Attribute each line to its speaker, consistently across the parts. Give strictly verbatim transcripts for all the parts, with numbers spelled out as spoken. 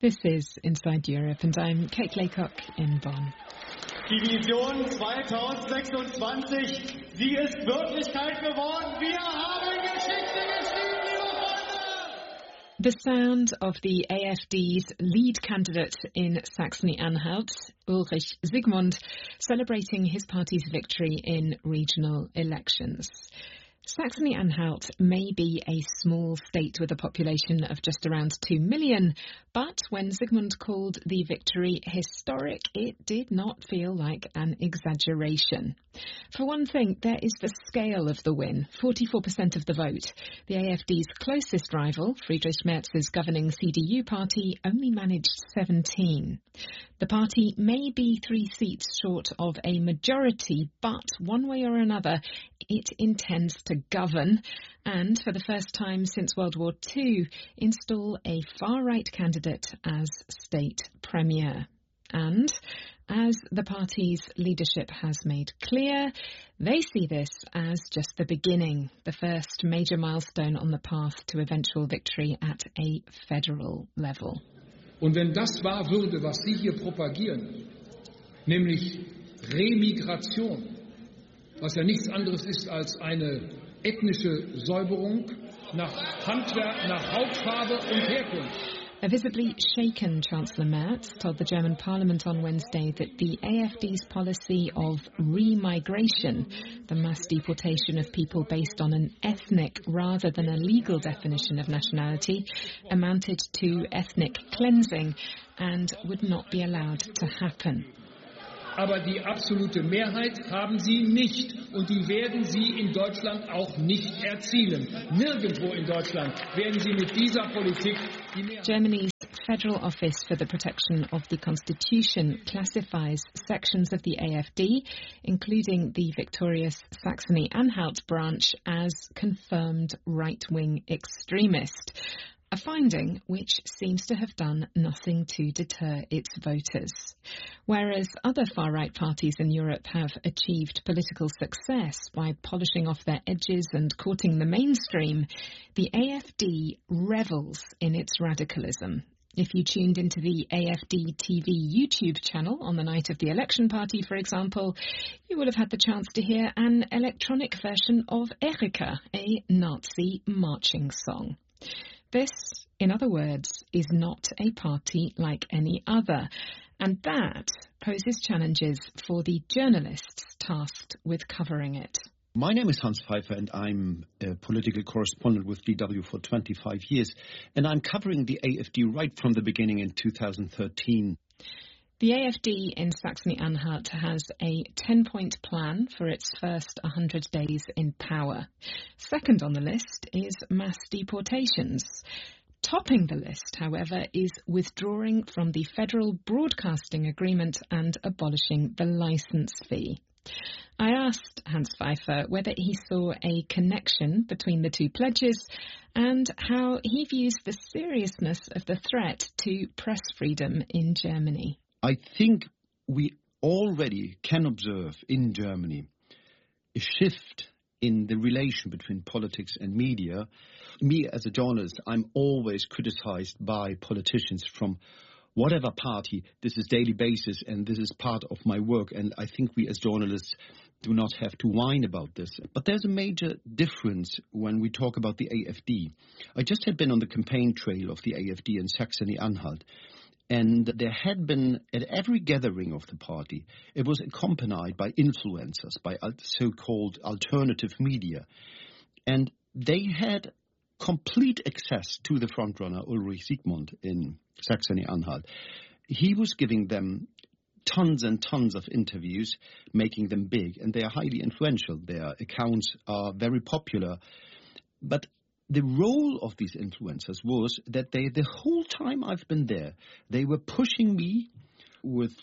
Speaker 1: This is Inside Europe, and I'm Kate Laycock in Bonn.
Speaker 2: Die Vision zwanzig sechsundzwanzig, sie ist Wirklichkeit geworden. Wir haben Geschichte geschrieben, liebe Freunde!
Speaker 1: The sound of the A F D's lead candidate in Saxony-Anhalt, Ulrich Zygmunt, celebrating his party's victory in regional elections. Saxony-Anhalt may be a small state with a population of just around two million, but when Zygmunt called the victory historic, it did not feel like an exaggeration. For one thing, there is the scale of the win, forty-four percent of the vote. The A F D's closest rival, Friedrich Merz's governing C D U party, only managed seventeen. The party may be three seats short of a majority, but one way or another, it intends to govern and, for the first time since World War Two, install a far-right candidate as state premier. And, as the party's leadership has made clear, they see this as just the beginning, the first major milestone on the path to eventual victory at a federal level.
Speaker 3: Und wenn das wahr würde, was Sie hier propagieren, nämlich Remigration, was ja nichts anderes ist als eine ethnische Säuberung nach Handwerk, nach Hautfarbe und Herkunft.
Speaker 1: A visibly shaken Chancellor Merz told the German Parliament on Wednesday that the A F D's policy of remigration, the mass deportation of people based on an ethnic rather than a legal definition of nationality, amounted to ethnic cleansing and would not be allowed to happen.
Speaker 3: Aber die absolute Mehrheit haben sie nicht und die werden sie in Deutschland auch nicht erzielen. Nirgendwo in Deutschland werden sie mit dieser Politik die Mehrheit.
Speaker 1: Germany's Federal Office for the Protection of the Constitution classifies sections of the A F D, including the victorious Saxony-Anhalt branch, as confirmed right-wing extremist. A finding which seems to have done nothing to deter its voters. Whereas other far-right parties in Europe have achieved political success by polishing off their edges and courting the mainstream, the A F D revels in its radicalism. If you tuned into the A F D T V YouTube channel on the night of the election party, for example, you will have had the chance to hear an electronic version of Erika, a Nazi marching song. This, in other words, is not a party like any other, and that poses challenges for the journalists tasked with covering it.
Speaker 4: My name is Hans Pfeiffer, and I'm a political correspondent with D W for twenty-five years, and I'm covering the A F D right from the beginning in two thousand thirteen.
Speaker 1: The A F D in Saxony-Anhalt has a ten-point plan for its first one hundred days in power. Second on the list is mass deportations. Topping the list, however, is withdrawing from the federal broadcasting agreement and abolishing the licence fee. I asked Hans Pfeiffer whether he saw a connection between the two pledges and how he views the seriousness of the threat to press freedom in Germany.
Speaker 4: I think we already can observe in Germany a shift in the relation between politics and media. Me as a journalist, I'm always criticized by politicians from whatever party. This is daily basis and this is part of my work, and I think we as journalists do not have to whine about this. But there's a major difference when we talk about the A F D. I just had been on the campaign trail of the A F D in Saxony-Anhalt. And there had been, at every gathering of the party, it was accompanied by influencers, by so-called alternative media. And they had complete access to the frontrunner Ulrich Zygmunt in Saxony-Anhalt. He was giving them tons and tons of interviews, making them big, and they are highly influential. Their accounts are very popular. But the role of these influencers was that they, the whole time I've been there, they were pushing me with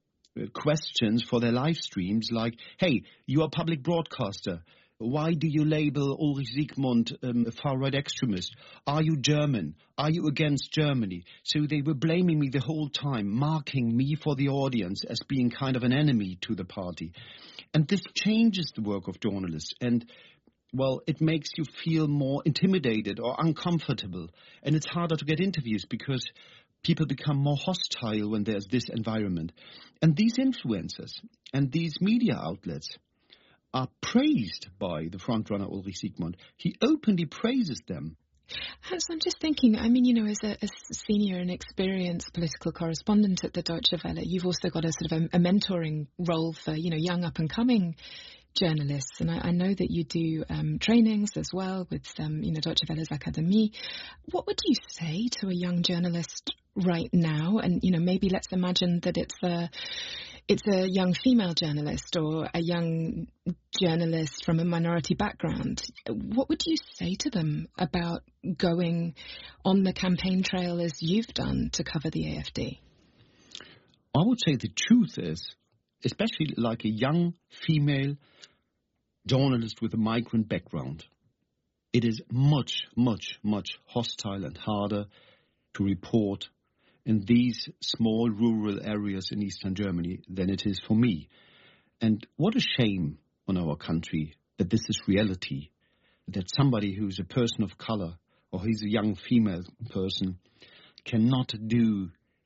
Speaker 4: questions for their live streams like, hey, you are a public broadcaster. Why do you label Ulrich Zygmunt um, a far-right extremist? Are you German? Are you against Germany? So they were blaming me the whole time, marking me for the audience as being kind of an enemy to the party. And this changes the work of journalists. And well, it makes you feel more intimidated or uncomfortable. And it's harder to get interviews because people become more hostile when there's this environment. And these influencers and these media outlets are praised by the frontrunner Ulrich Siegmund. He openly praises them.
Speaker 1: Hans, I'm just thinking, I mean, you know, as a, a senior and experienced political correspondent at the Deutsche Welle, you've also got a sort of a, a mentoring role for, you know, young up-and-coming journalists. And I, I know that you do um, trainings as well with, um, you know, Deutsche Welle's Akademie. What would you say to a young journalist right now? And, you know, maybe let's imagine that it's a, it's a young female journalist or a young journalist from a minority background. What would you say to them about going on the campaign trail as you've done to cover the A F D?
Speaker 4: I would say the truth is, especially like a young female journalist with a migrant background, it is much, much, much hostile and harder to report in these small rural areas in eastern Germany than it is for me. And what a shame on our country that this is reality, that somebody who's a person of color or he's a young female person cannot do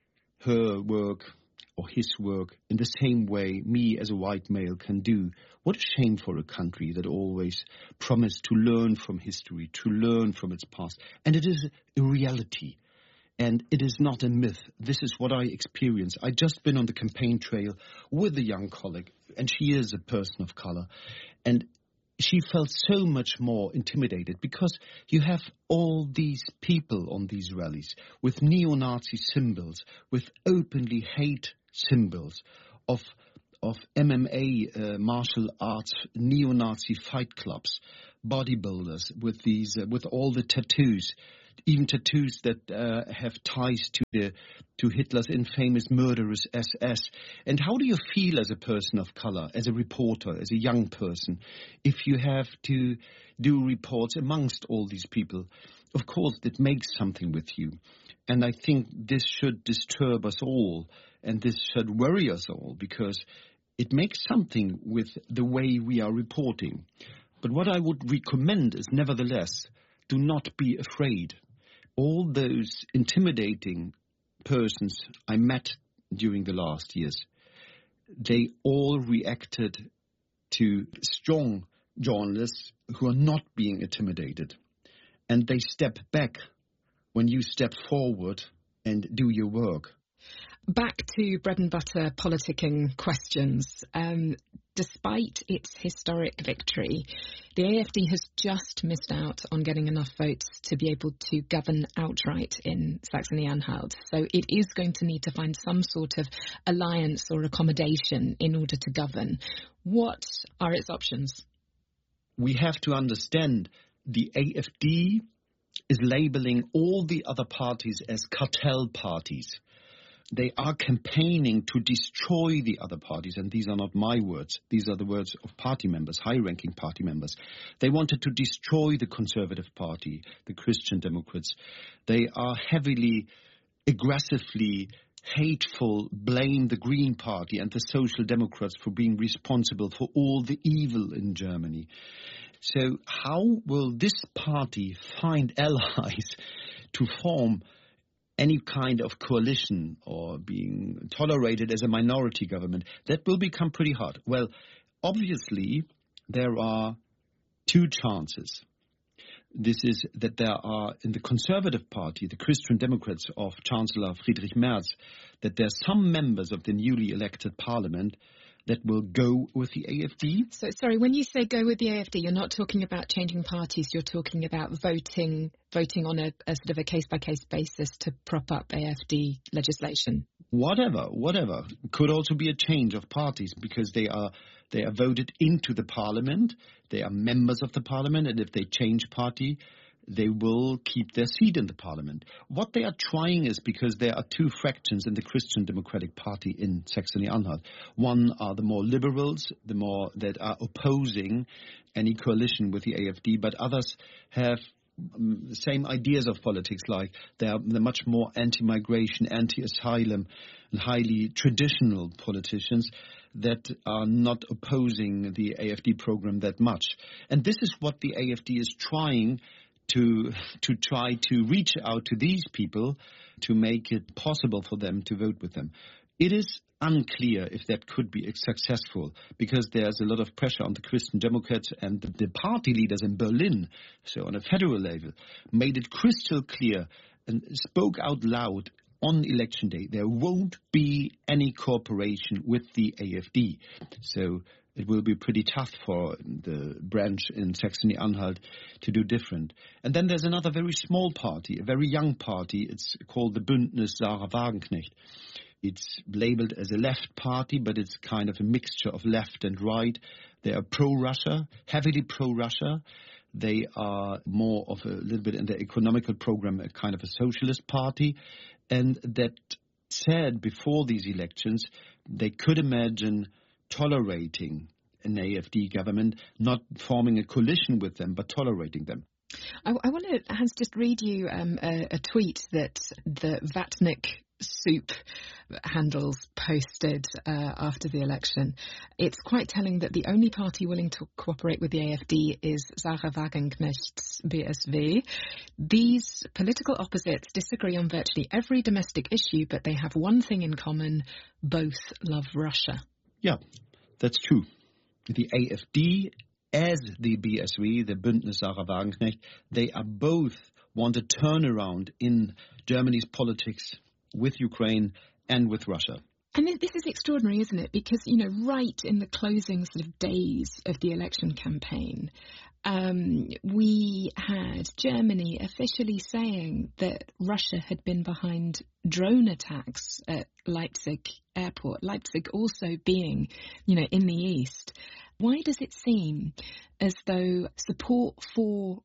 Speaker 4: her work or his work in the same way me as a white male can do. What a shame for a country that always promised to learn from history, to learn from its past. And it is a reality. And it is not a myth. This is what I experience. I just been on the campaign trail with a young colleague, and she is a person of color. And she felt so much more intimidated because you have all these people on these rallies with neo-Nazi symbols, with openly hate symbols of of M M A, uh, martial arts, neo-Nazi fight clubs, bodybuilders with these uh, with all the tattoos, even tattoos that uh, have ties to the to Hitler's infamous murderous S S. And how do you feel as a person of color, as a reporter, as a young person, if you have to do reports amongst all these people? Of course, it makes something with you. And I think this should disturb us all, and this should worry us all, because it makes something with the way we are reporting. But what I would recommend is, nevertheless, do not be afraid. All those intimidating persons I met during the last years, they all reacted to strong journalists who are not being intimidated. And they step back when you step forward and do your work.
Speaker 1: Back to bread and butter politicking questions. Um, despite its historic victory, the A F D has just missed out on getting enough votes to be able to govern outright in Saxony-Anhalt. So it is going to need to find some sort of alliance or accommodation in order to govern. What are its options?
Speaker 4: We have to understand the A F D is labeling all the other parties as cartel parties. They are campaigning to destroy the other parties, and these are not my words. These are the words of party members, high-ranking party members. They wanted to destroy the Conservative Party, the Christian Democrats. They are heavily, aggressively, hateful, blame the Green Party and the Social Democrats for being responsible for all the evil in Germany. So how will this party find allies to form any kind of coalition or being tolerated as a minority government? That will become pretty hard. Well, obviously, there are two chances. This is that there are, in the Conservative Party, the Christian Democrats of Chancellor Friedrich Merz, that there are some members of the newly elected parliament that will go with the A F D.
Speaker 1: So, sorry, when you say go with the A F D, you're not talking about changing parties, you're talking about voting voting on a, a sort of a case-by-case basis to prop up A F D legislation.
Speaker 4: Whatever, whatever. Could also be a change of parties, because they are they are voted into the parliament, they are members of the parliament, and if they change party, they will keep their seat in the parliament. What they are trying is, because there are two fractions in the Christian Democratic Party in Saxony-Anhalt. One are the more liberals, the more that are opposing any coalition with the A F D, but others have um, the same ideas of politics, like they are they're much more anti-migration, anti-asylum, and highly traditional politicians that are not opposing the A F D program that much. And this is what the A F D is trying to to try to reach out to these people to make it possible for them to vote with them. It is unclear if that could be successful, because there's a lot of pressure on the Christian Democrats, and the, the party leaders in Berlin, so on a federal level, made it crystal clear and spoke out loud on election day, there won't be any cooperation with the A F D. So it will be pretty tough for the branch in Saxony-Anhalt to do different. And then there's another very small party, a very young party. It's called the Bündnis Sarah Wagenknecht. It's labeled as a left party, but it's kind of a mixture of left and right. They are pro-Russia, heavily pro-Russia. They are more of a little bit in the economical program, a kind of a socialist party. And that said, before these elections, they could imagine tolerating an A F D government, not forming a coalition with them, but tolerating them.
Speaker 1: I, I want to, Hans, just read you um, a, a tweet that the Vatnik Soup handles posted uh, after the election. It's quite telling that the only party willing to cooperate with the A F D is Sarah Wagenknecht's B S V. These political opposites disagree on virtually every domestic issue, but they have one thing in common: both love Russia.
Speaker 4: Yeah, that's true. The A F D as the B S V, the Bündnis Sarah Wagenknecht, they are both want a turnaround in Germany's politics with Ukraine and with Russia.
Speaker 1: And this is extraordinary, isn't it? Because, you know, right in the closing sort of days of the election campaign, um, we had Germany officially saying that Russia had been behind drone attacks at Leipzig airport, Leipzig also being, you know, in the east. Why does it seem as though support for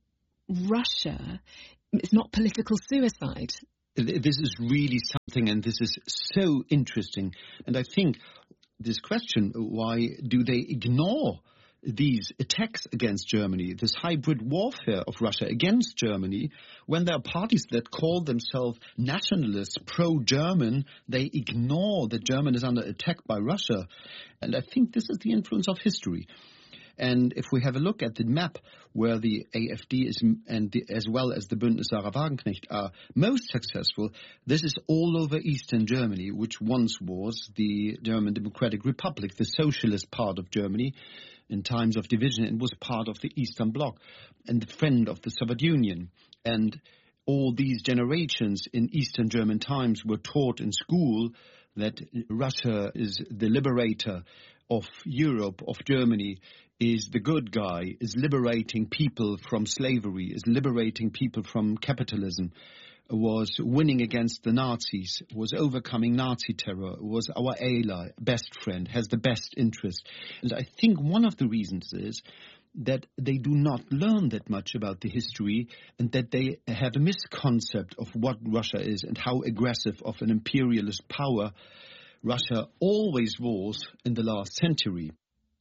Speaker 1: Russia is not political suicide?
Speaker 4: This is really something, and this is so interesting. And I think this question, why do they ignore these attacks against Germany, this hybrid warfare of Russia against Germany, when there are parties that call themselves nationalists, pro-German, they ignore that Germany is under attack by Russia. And I think this is the influence of history. And if we have a look at the map where the A F D is, and the, as well as the Bündnis Sarah Wagenknecht are most successful, this is all over Eastern Germany, which once was the German Democratic Republic, the socialist part of Germany. In times of division, it was part of the Eastern Bloc and the friend of the Soviet Union. And all these generations in Eastern German times were taught in school that Russia is the liberator of Europe, of Germany, is the good guy, is liberating people from slavery, is liberating people from capitalism, was winning against the Nazis, was overcoming Nazi terror, was our ally, best friend, has the best interest. And I think one of the reasons is that they do not learn that much about the history, and that they have a misconcept of what Russia is and how aggressive of an imperialist power Russia always was in the last century.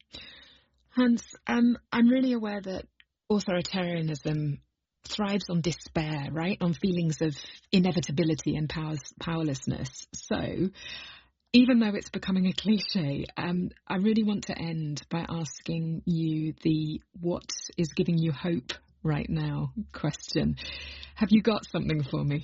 Speaker 1: Hans, um, I'm really aware that authoritarianism thrives on despair, right? On feelings of inevitability and powers, powerlessness. So, even though it's becoming a cliche, um, I really want to end by asking you the what is giving you hope right now question. Have you got something for me?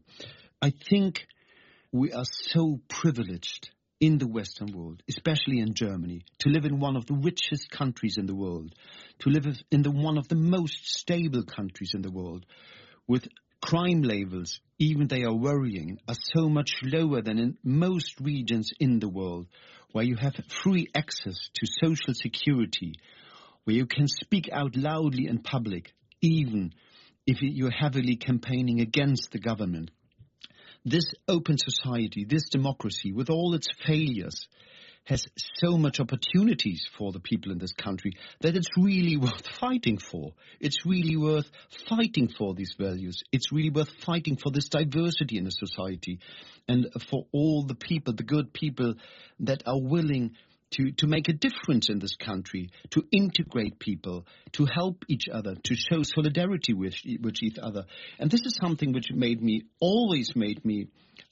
Speaker 4: I think we are so privileged in the Western world, especially in Germany, to live in one of the richest countries in the world, to live in the one of the most stable countries in the world, with crime levels, even they are worrying, are so much lower than in most regions in the world, where you have free access to social security, where you can speak out loudly in public, even if you're heavily campaigning against the government. This open society, this democracy, with all its failures, has so much opportunities for the people in this country that it's really worth fighting for. It's really worth fighting for these values. It's really worth fighting for this diversity in the society, and for all the people, the good people that are willing to, to make a difference in this country, to integrate people, to help each other, to show solidarity with, with each other. And this is something which made me, always made me, well,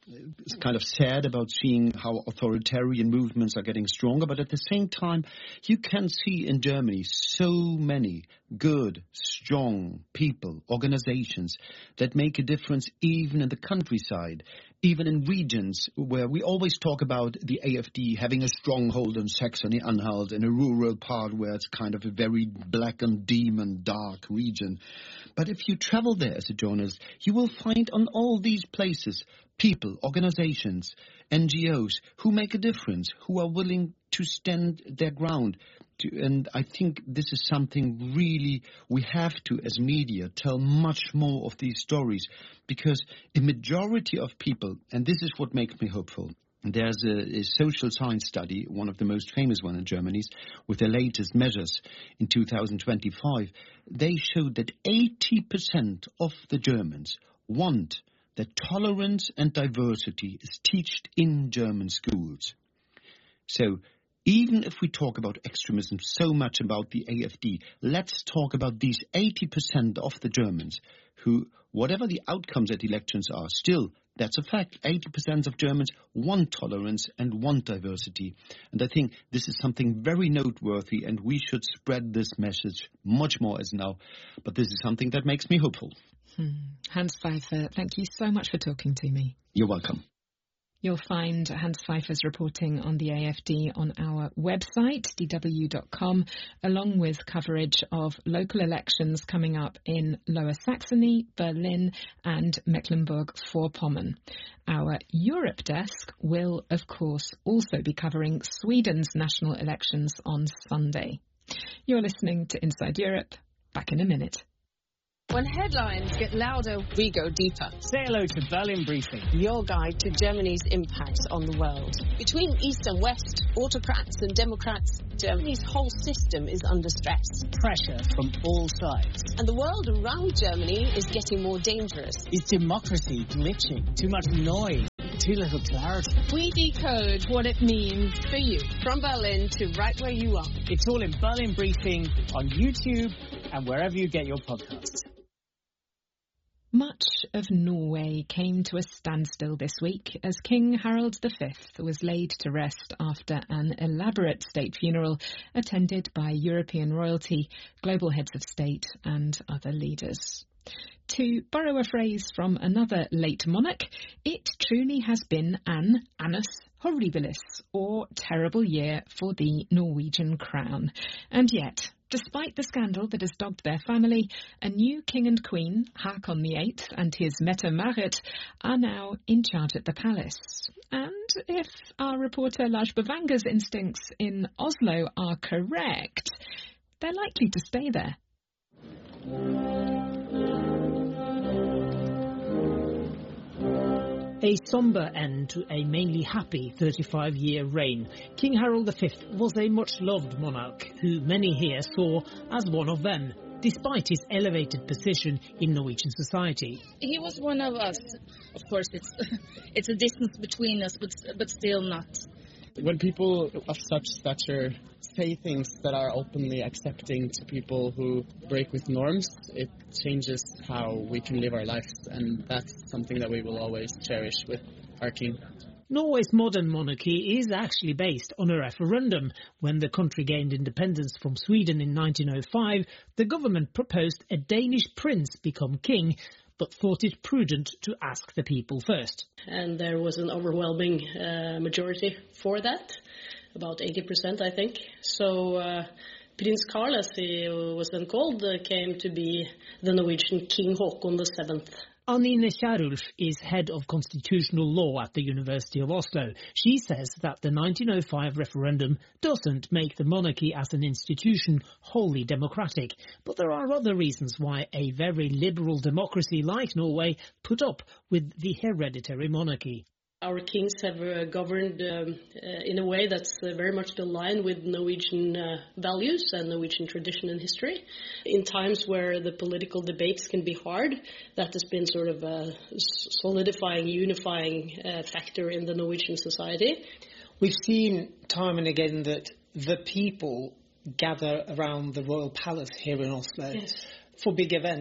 Speaker 4: kind of sad about seeing how authoritarian movements are getting stronger, but at the same time, you can see in Germany so many good, strong people, organizations that make a difference even in the countryside, even in regions where we always talk about the A F D having a stronghold in Saxony-Anhalt, in a rural part where it's kind of a very black and dim and dark region. But if you travel there as a journalist, you will find on all these places people, organizations, N G Os who make a difference, who are willing to stand their ground. To, and I think this is something really we have to, as media, tell much more of these stories, because a majority of people, and this is what makes me hopeful, there's a, a social science study, one of the most famous one in Germany, with the latest measures in two thousand twenty-five. They showed that eighty percent of the Germans want that tolerance and diversity is taught in German schools. So even if we talk about extremism so much about the A F D, let's talk about these eighty percent of the Germans who, whatever the outcomes at elections are, still, that's a fact, eighty percent of Germans want tolerance and want diversity. And I think this is something very noteworthy, and we should spread this message much more as now. But this is something that makes me hopeful.
Speaker 1: Hmm. Hans Pfeiffer, thank you so much for talking to me.
Speaker 4: You're welcome.
Speaker 1: You'll find Hans Pfeiffer's reporting on the A F D on our website, d w dot com, along with coverage of local elections coming up in Lower Saxony, Berlin and Mecklenburg-Vorpommern. Our Europe desk will, of course, also be covering Sweden's national elections on Sunday. You're listening to Inside Europe. Back in a minute.
Speaker 5: When headlines get louder, we go deeper.
Speaker 6: Say hello to Berlin Briefing,
Speaker 5: your guide to Germany's impact on the world. Between East and West, autocrats and democrats, Germany's whole system is under stress.
Speaker 6: Pressure from all sides.
Speaker 5: And the world around Germany is getting more dangerous.
Speaker 6: Is democracy glitching? Too much noise? Too little clarity?
Speaker 5: We decode what it means for you. From Berlin to right where you are.
Speaker 6: It's all in Berlin Briefing on YouTube and wherever you get your podcasts.
Speaker 1: Much of Norway came to a standstill this week as King Harald the Fifth was laid to rest after an elaborate state funeral attended by European royalty, global heads of state and other leaders. To borrow a phrase from another late monarch, it truly has been an annus horribilis, or terrible year for the Norwegian crown. And yet, despite the scandal that has dogged their family, a new king and queen, Haakon the Eighth, and his Mette Marit are now in charge at the palace. And if our reporter Lars Bavanger's instincts in Oslo are correct, they're likely to stay there.
Speaker 7: A sombre end to a mainly happy thirty-five-year reign. King Harald the Fifth was a much-loved monarch who many here saw as one of them, despite his elevated position in Norwegian society.
Speaker 8: He was one of us. Of course, it's it's a distance between us, but but still not.
Speaker 9: When people of such stature say things that are openly accepting to people who break with norms, it changes how we can live our lives, and that's something that we will always cherish with our king.
Speaker 7: Norway's modern monarchy is actually based on a referendum. When the country gained independence from Sweden in nineteen oh five, the government proposed a Danish prince become king, but thought it prudent to ask the people first.
Speaker 10: And there was an overwhelming uh, majority for that, about eighty percent, I think. So uh, Prince Carl, as he was then called, uh, came to be the Norwegian King Haakon the Seventh.
Speaker 7: Anine Kierulf is head of constitutional law at the University of Oslo. She says that the nineteen oh five referendum doesn't make the monarchy as an institution wholly democratic. But there are other reasons why a very liberal democracy like Norway put up with the hereditary monarchy.
Speaker 10: Our kings have uh, governed um, uh, in a way that's uh, very much aligned with Norwegian uh, values and Norwegian tradition and history. In times where the political debates can be hard, that has been sort of a solidifying, unifying uh, factor in the Norwegian society.
Speaker 11: We've seen time and again that the people gather around the royal palace here in Oslo.
Speaker 10: Yes.
Speaker 11: For big events.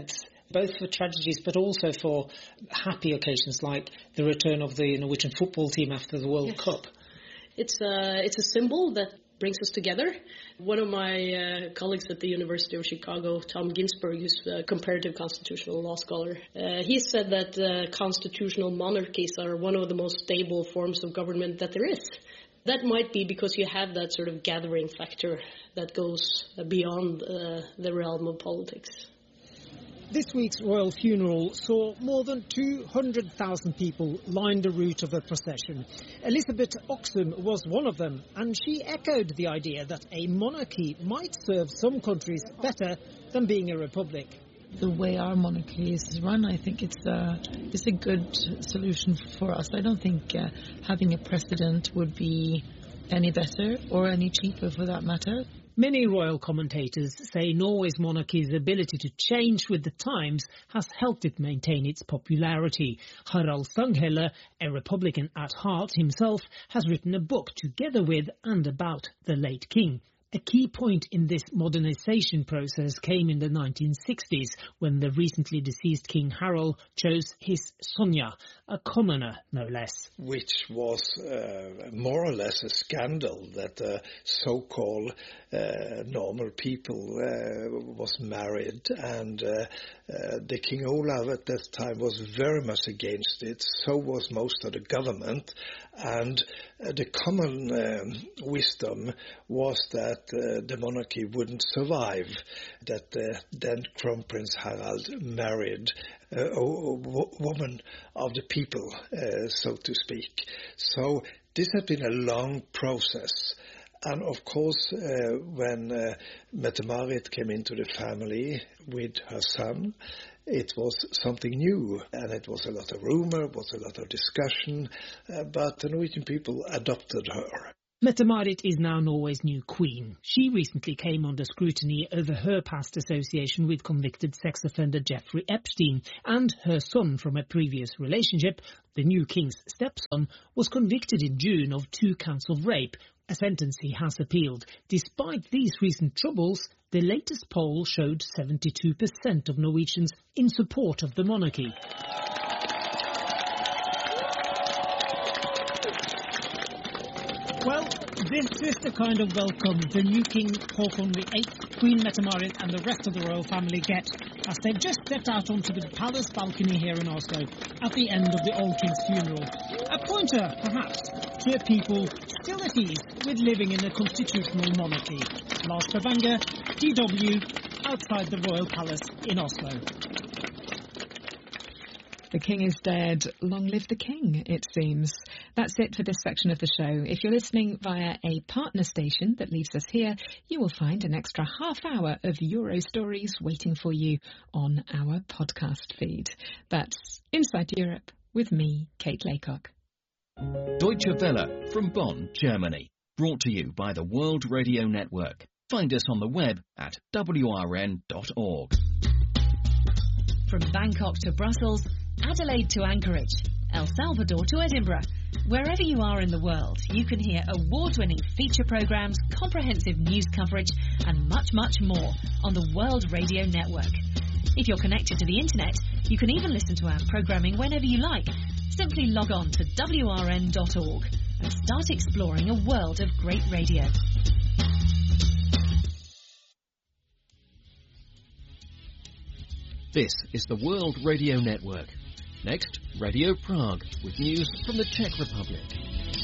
Speaker 11: both for tragedies but also for happy occasions like the return of the Norwegian football team after the World
Speaker 10: yes.
Speaker 11: Cup.
Speaker 10: It's a, it's a symbol that brings us together. One of my uh, colleagues at the University of Chicago, Tom Ginsburg, who's a comparative constitutional law scholar, uh, he said that uh, constitutional monarchies are one of the most stable forms of government that there is. That might be because you have that sort of gathering factor that goes beyond uh, the realm of politics.
Speaker 7: This week's royal funeral saw more than two hundred thousand people line the route of the procession. Elizabeth Oxum was one of them, and she echoed the idea that a monarchy might serve some countries better than being a republic.
Speaker 12: The way our monarchy is run, I think it's a, it's a good solution for us. I don't think uh, having a president would be any better or any cheaper for that matter.
Speaker 7: Many royal commentators say Norway's monarchy's ability to change with the times has helped it maintain its popularity. Harald Stanghelle, a Republican at heart himself, has written a book together with and about the late king. A key point in this modernisation process came in the nineteen sixties, when the recently deceased King Harald chose his Sonja, a commoner no less.
Speaker 13: Which was uh, more or less a scandal that uh, so-called uh, normal people uh, was married, and uh, uh, the King Olav at that time was very much against it. So was most of the government, and uh, the common um, wisdom was that Uh, the monarchy wouldn't survive, that uh, then Crown Prince Harald married uh, a, a w- woman of the people, uh, so to speak. So this had been a long process. And of course, uh, when uh, Mette-Marit came into the family with her son, it was something new, and it was a lot of rumor, it was a lot of discussion, uh, but the Norwegian people adopted her.
Speaker 7: Mette-Marit is now Norway's new queen. She recently came under scrutiny over her past association with convicted sex offender Jeffrey Epstein, and her son from a previous relationship, the new king's stepson, was convicted in June of two counts of rape, a sentence he has appealed. Despite these recent troubles, the latest poll showed seventy-two percent of Norwegians in support of the monarchy. Well, this is the kind of welcome the new King Haakon the eighth, Queen Mette-Marit and the rest of the royal family get as they've just stepped out onto the palace balcony here in Oslo at the end of the old king's funeral. A pointer, perhaps, to a people still at ease with living in a constitutional monarchy. Lars Stavanger, D W, outside the royal palace in Oslo.
Speaker 1: The king is dead. Long live the king, it seems. That's it for this section of the show. If you're listening via a partner station that leaves us here, you will find an extra half hour of Euro stories waiting for you on our podcast feed. That's Inside Europe with me, Kate Laycock.
Speaker 14: Deutsche Welle from Bonn, Germany. Brought to you by the World Radio Network. Find us on the web at w r n dot org.
Speaker 15: From Bangkok to Brussels, Adelaide to Anchorage, El Salvador to Edinburgh. Wherever you are in the world, you can hear award-winning feature programmes, comprehensive news coverage and much, much more on the World Radio Network. If you're connected to the internet, you can even listen to our programming whenever you like. Simply log on to w r n dot org and start exploring a world of great radio.
Speaker 14: This is the World Radio Network. Next, Radio Prague with news from the Czech Republic.